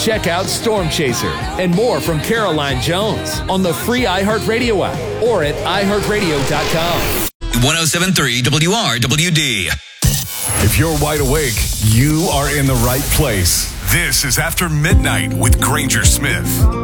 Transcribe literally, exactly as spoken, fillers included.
Check out Storm Chaser and more from Caroline Jones on the free iHeartRadio app or at i heart radio dot com. one oh seven point three W R W D. If you're wide awake, you are in the right place. This is After Midnight with Granger Smith.